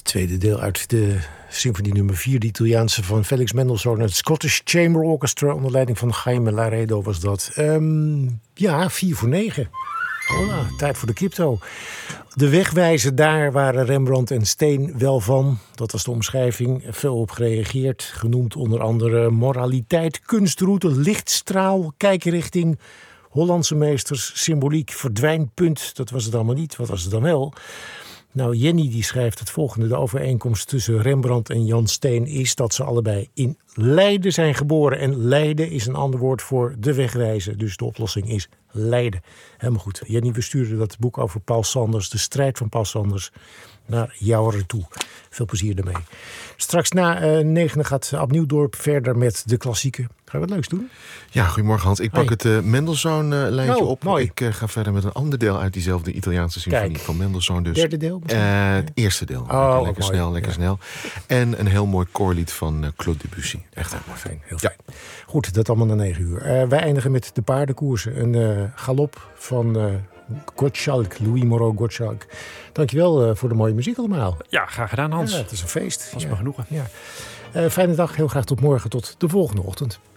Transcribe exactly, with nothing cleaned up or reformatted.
tweede deel uit de symfonie nummer vier, de Italiaanse van Felix Mendelssohn. Het Scottish Chamber Orchestra onder leiding van Jaime Laredo was dat. Um, ja, vier voor negen. Hola, tijd voor de crypto. De wegwijzen, daar waren Rembrandt en Steen wel van. Dat was de omschrijving. Veel op gereageerd. Genoemd onder andere moraliteit, kunstroute, lichtstraal, kijkrichting, Hollandse meesters, symboliek, verdwijnpunt. Dat was het allemaal niet. Wat was het dan wel? Nou, Jenny die schrijft het volgende. De overeenkomst tussen Rembrandt en Jan Steen is dat ze allebei in Leiden zijn geboren. En Leiden is een ander woord voor de wegwijzen. Dus de oplossing is Leiden. Helemaal goed. Jenny, we sturen dat boek over Paul Sanders, de strijd van Paul Sanders, naar jou toe. Veel plezier ermee. Straks na uh, negenen gaat Ab Nieuwdorp verder met de klassieken. Gaan we wat leuks doen? Ja, goedemorgen Hans. Ik pak hey. het uh, Mendelssohn-lijntje uh, oh, op. Mooi. Ik uh, ga verder met een ander deel uit diezelfde Italiaanse symfonie Kijk. van Mendelssohn. Dus. Derde deel? Uh, het eerste deel. Oh, lekker lekker snel, lekker ja. snel. En een heel mooi koorlied van uh, Claude Debussy. Echt heel mooi. Fijn, heel ja. fijn. Goed, dat allemaal na negen uur. Uh, wij eindigen met de paardenkoersen. Een uh, galop van uh, Gottschalk, Louis Moreau Gottschalk. Dankjewel uh, voor de mooie muziek allemaal. Ja, graag gedaan Hans. Ja, het is een feest. Was ja. me genoegen. Ja. Uh, fijne dag, heel graag tot morgen, tot de volgende ochtend.